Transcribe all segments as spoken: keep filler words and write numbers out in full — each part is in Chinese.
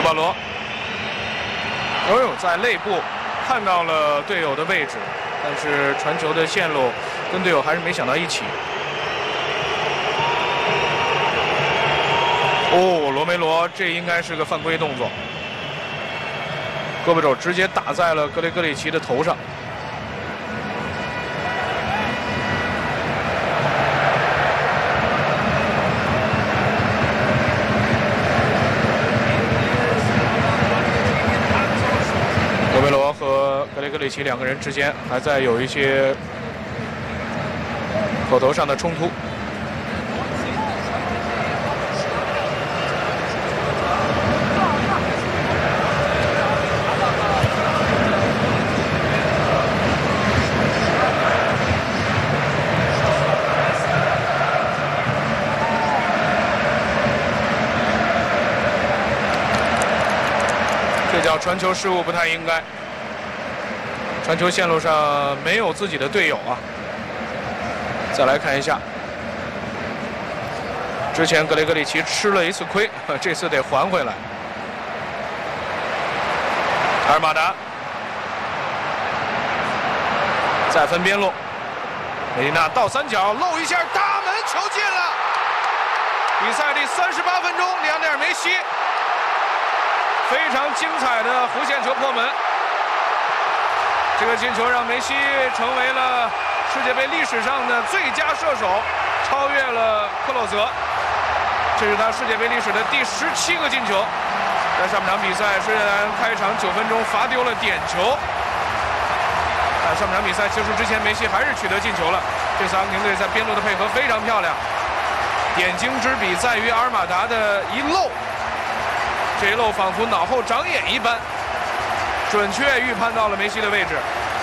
保罗，哦呦，在肋部看到了队友的位置，但是传球的线路跟队友还是没想到一起。哦，罗梅罗，这应该是个犯规动作，胳膊肘直接打在了格雷戈里奇的头上。罗梅罗和格雷戈里奇两个人之间还在有一些口头上的冲突。这叫传球失误，不太应该。传球线路上没有自己的队友啊。再来看一下，之前格雷戈里奇吃了一次亏，这次得还回来。阿尔马达再分边路，梅迪纳倒三角漏一下，大门球进了。比赛第三十八分钟，里昂内尔梅西非常精彩的弧线球破门。这个进球让梅西成为了世界杯历史上的最佳射手，超越了克洛泽。这是他世界杯历史的第十七个进球。在上半场比赛，虽然开场九分钟罚丢了点球，但上半场比赛结束之前，梅西还是取得进球了。这次阿根廷队在边路的配合非常漂亮。点睛之笔在于阿尔马达的一漏，这一漏仿佛脑后长眼一般，准确预判到了梅西的位置。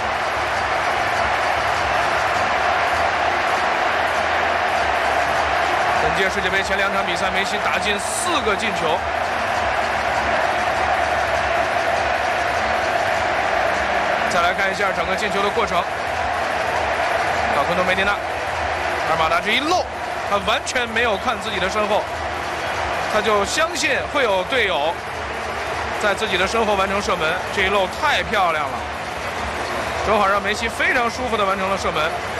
本届世界杯前两场比赛，梅西打进四个进球。再来看一下整个进球的过程。卡昆多梅蒂纳，阿尔马达这一漏，他完全没有看自己的身后，他就相信会有队友在自己的身后完成射门。这一漏太漂亮了，正好让梅西非常舒服地完成了射门。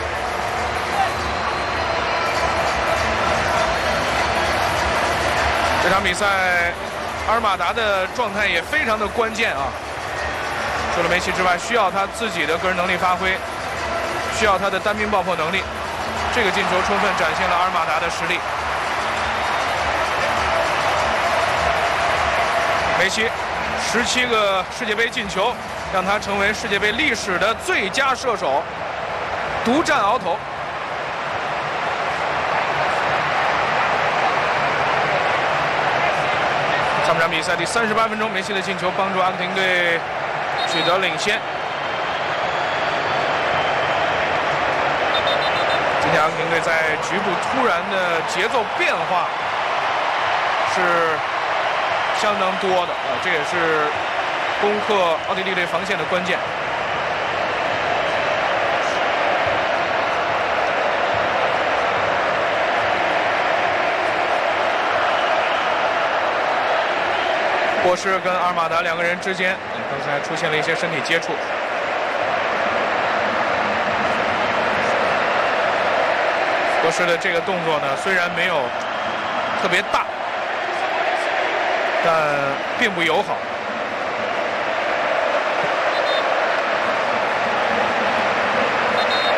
这场比赛，阿尔马达的状态也非常的关键啊。除了梅西之外，需要他自己的个人能力发挥，需要他的单兵爆破能力。这个进球充分展现了阿尔马达的实力。梅西十七个世界杯进球，让他成为世界杯历史的最佳射手，独占鳌头。上半场比赛第三十八分钟，梅西的进球帮助阿根廷队取得领先。今天阿根廷队在局部突然的节奏变化是相当多的啊，这也是攻克奥地利队防线的关键。波什跟阿尔马达两个人之间，刚才出现了一些身体接触。波什的这个动作呢，虽然没有特别大，但并不友好。